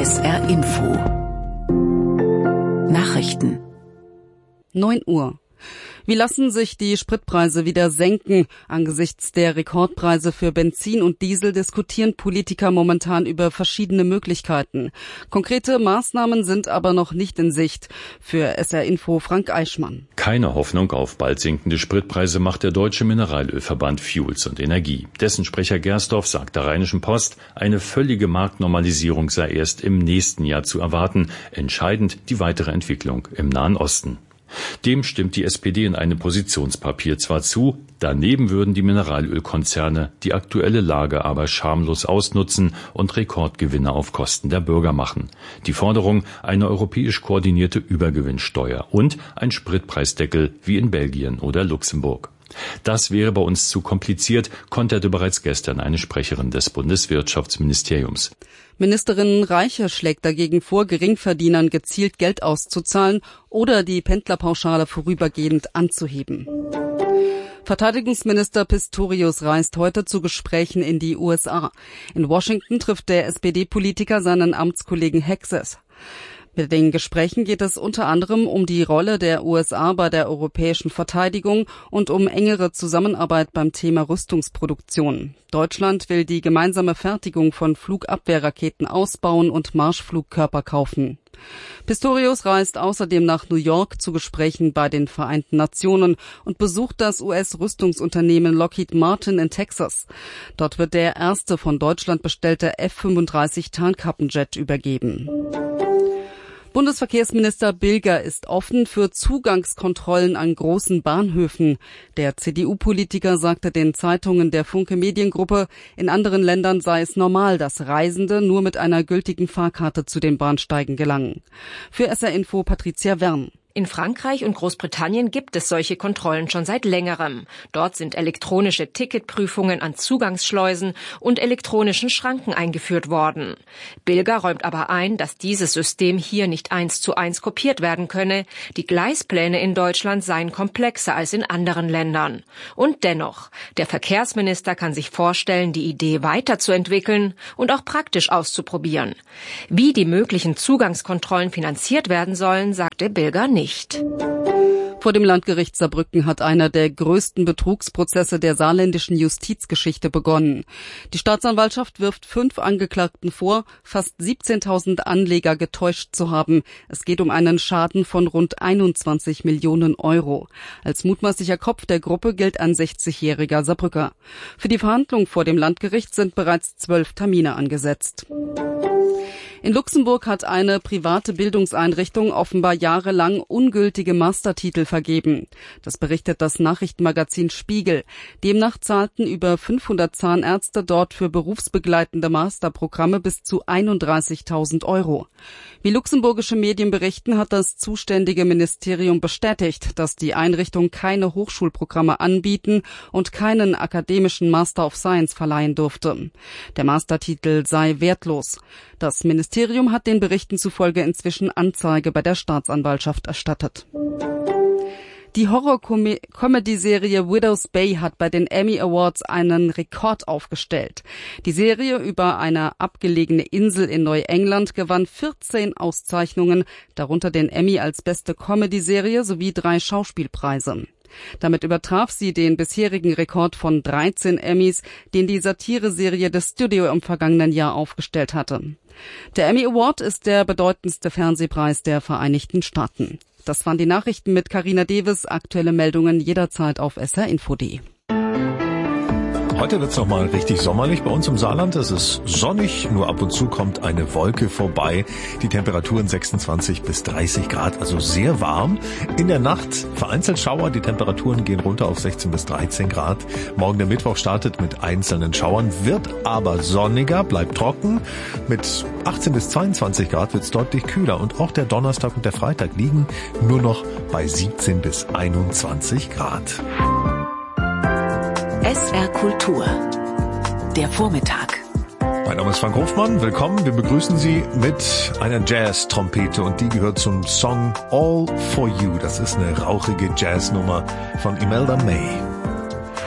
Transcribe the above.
SR Info Nachrichten 9 Uhr. Wie lassen sich die Spritpreise wieder senken? Angesichts der Rekordpreise für Benzin und Diesel diskutieren Politiker momentan über verschiedene Möglichkeiten. Konkrete Maßnahmen sind aber noch nicht in Sicht. Für SR Info Frank Eichmann. Keine Hoffnung auf bald sinkende Spritpreise macht der Deutsche Mineralölverband Fuels und Energie. Dessen Sprecher Gersdorf sagt der Rheinischen Post, eine völlige Marktnormalisierung sei erst im nächsten Jahr zu erwarten. Entscheidend die weitere Entwicklung im Nahen Osten. Dem stimmt die SPD in einem Positionspapier zwar zu, daneben würden die Mineralölkonzerne die aktuelle Lage aber schamlos ausnutzen und Rekordgewinne auf Kosten der Bürger machen. Die Forderung, eine europäisch koordinierte Übergewinnsteuer und ein Spritpreisdeckel wie in Belgien oder Luxemburg. Das wäre bei uns zu kompliziert, konterte bereits gestern eine Sprecherin des Bundeswirtschaftsministeriums. Ministerin Reiche schlägt dagegen vor, Geringverdienern gezielt Geld auszuzahlen oder die Pendlerpauschale vorübergehend anzuheben. Verteidigungsminister Pistorius reist heute zu Gesprächen in die USA. In Washington trifft der SPD-Politiker seinen Amtskollegen Hexes. Bei den Gesprächen geht es unter anderem um die Rolle der USA bei der europäischen Verteidigung und um engere Zusammenarbeit beim Thema Rüstungsproduktion. Deutschland will die gemeinsame Fertigung von Flugabwehrraketen ausbauen und Marschflugkörper kaufen. Pistorius reist außerdem nach New York zu Gesprächen bei den Vereinten Nationen und besucht das US-Rüstungsunternehmen Lockheed Martin in Texas. Dort wird der erste von Deutschland bestellte F-35 Tarnkappenjet übergeben. Bundesverkehrsminister Bilger ist offen für Zugangskontrollen an großen Bahnhöfen. Der CDU-Politiker sagte den Zeitungen der Funke Mediengruppe, in anderen Ländern sei es normal, dass Reisende nur mit einer gültigen Fahrkarte zu den Bahnsteigen gelangen. Für SR Info Patricia Wern. In Frankreich und Großbritannien gibt es solche Kontrollen schon seit längerem. Dort sind elektronische Ticketprüfungen an Zugangsschleusen und elektronischen Schranken eingeführt worden. Bilger räumt aber ein, dass dieses System hier nicht 1:1 kopiert werden könne. Die Gleispläne in Deutschland seien komplexer als in anderen Ländern. Und dennoch, der Verkehrsminister kann sich vorstellen, die Idee weiterzuentwickeln und auch praktisch auszuprobieren. Wie die möglichen Zugangskontrollen finanziert werden sollen, sagte Bilger nicht. Vor dem Landgericht Saarbrücken hat einer der größten Betrugsprozesse der saarländischen Justizgeschichte begonnen. Die Staatsanwaltschaft wirft 5 Angeklagten vor, fast 17.000 Anleger getäuscht zu haben. Es geht um einen Schaden von rund 21 Millionen Euro. Als mutmaßlicher Kopf der Gruppe gilt ein 60-jähriger Saarbrücker. Für die Verhandlung vor dem Landgericht sind bereits 12 Termine angesetzt. In Luxemburg hat eine private Bildungseinrichtung offenbar jahrelang ungültige Mastertitel vergeben. Das berichtet das Nachrichtenmagazin Spiegel. Demnach zahlten über 500 Zahnärzte dort für berufsbegleitende Masterprogramme bis zu 31.000 Euro. Wie luxemburgische Medien berichten, hat das zuständige Ministerium bestätigt, dass die Einrichtung keine Hochschulprogramme anbieten und keinen akademischen Master of Science verleihen durfte. Der Mastertitel sei wertlos. Das Ministerium hat den Berichten zufolge inzwischen Anzeige bei der Staatsanwaltschaft erstattet. Die Horror-Comedy-Serie Widow's Bay hat bei den Emmy Awards einen Rekord aufgestellt. Die Serie über eine abgelegene Insel in Neuengland gewann 14 Auszeichnungen, darunter den Emmy als beste Comedy-Serie sowie 3 Schauspielpreise. Damit übertraf sie den bisherigen Rekord von 13 Emmys, den die Satireserie The Studio im vergangenen Jahr aufgestellt hatte. Der Emmy Award ist der bedeutendste Fernsehpreis der Vereinigten Staaten. Das waren die Nachrichten mit Carina Deves. Aktuelle Meldungen jederzeit auf srinfo.de. Heute wird's noch mal richtig sommerlich bei uns im Saarland. Es ist sonnig, nur ab und zu kommt eine Wolke vorbei. Die Temperaturen 26 bis 30 Grad, also sehr warm. In der Nacht vereinzelt Schauer, die Temperaturen gehen runter auf 16 bis 13 Grad. Morgen der Mittwoch startet mit einzelnen Schauern, wird aber sonniger, bleibt trocken. Mit 18 bis 22 Grad wird's deutlich kühler und auch der Donnerstag und der Freitag liegen nur noch bei 17 bis 21 Grad. SR Kultur. Der Vormittag. Mein Name ist Frank Hofmann. Willkommen. Wir begrüßen Sie mit einer Jazz-Trompete und die gehört zum Song All For You. Das ist eine rauchige Jazznummer von Imelda May.